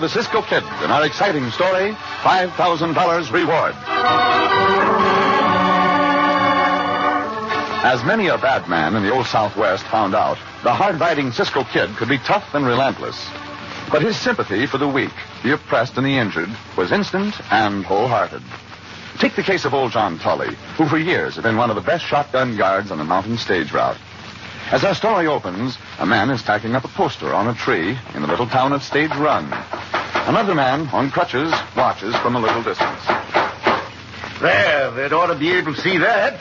the Cisco Kid in our exciting story, $5,000 Reward. As many a bad man in the Old Southwest found out, the hard-riding Cisco Kid could be tough and relentless. But his sympathy for the weak, the oppressed, and the injured was instant and wholehearted. Take the case of old John Tully, who for years had been one of the best shotgun guards on the mountain stage route. As our story opens, a man is tacking up a poster on a tree in the little town of Stage Run. Another man, on crutches, watches from a little distance. There, they'd ought to be able to see that.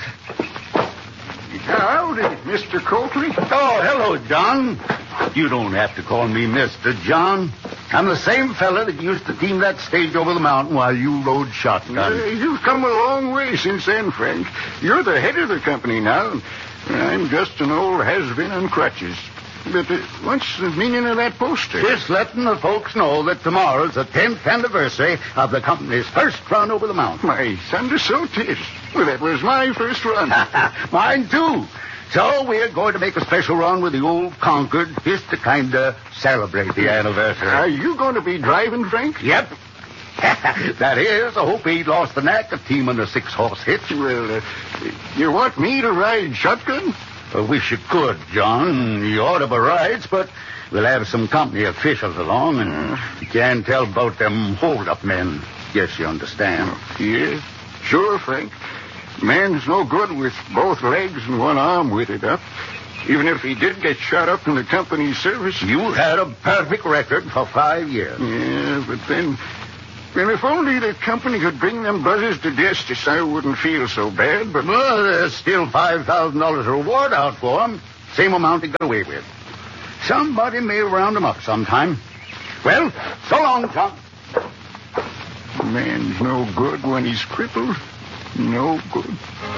Howdy, Mr. Coakley. Oh, hello, John. You don't have to call me Mr. John. I'm the same fella that used to team that stage over the mountain while you rode shotgun. You've come a long way since then, Frank. You're the head of the company now. I'm just an old has-been on crutches. But what's the meaning of that poster? Just letting the folks know that tomorrow's the 10th anniversary of the company's first run over the mountain. My thunder, so 'tis. Well, that was my first run. Mine, too. So we're going to make a special run with the old Concord just to kind of celebrate the anniversary. Are you going to be driving, Frank? Yep. That is, I hope he lost the knack of teaming a 6-horse hitch. Well, you want me to ride shotgun? I wish you could, John. You ought to be rides, but we'll have some company officials along, and you can't tell about them hold-up men. Guess you understand. Yeah, sure, Frank. Man's no good with both legs and one arm weighted up. Even if he did get shot up in the company's service. You had a perfect record for 5 years. Yeah, but then... Well, if only the company could bring them buzzers to justice, I wouldn't feel so bad, but... Well, there's still $5,000 reward out for them. Same amount he got away with. Somebody may round him up sometime. Well, so long, John. Man's no good when he's crippled. No good.